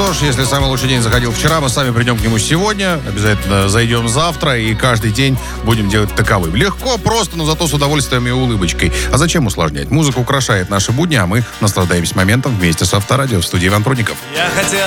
что ж, если самый лучший день заходил вчера, мы сами придем к нему сегодня. Обязательно зайдем завтра и каждый день будем делать таковым. Легко, просто, но зато с удовольствием и улыбочкой. А зачем усложнять? Музыка украшает наши будни, а мы наслаждаемся моментом вместе с Авторадио. В студии Иван Прудников.